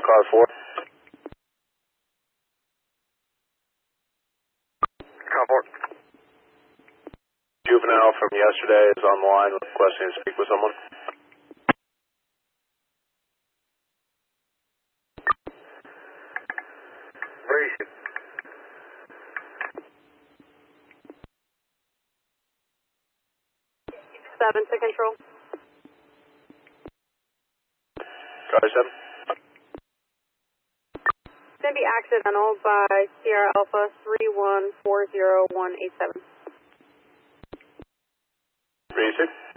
car 4. Car 4. Juvenile from yesterday is on the line requesting to speak with someone. Where is he? Seven to control. Car 7. It's going to be accidental by Sierra Alpha 3140187. 36.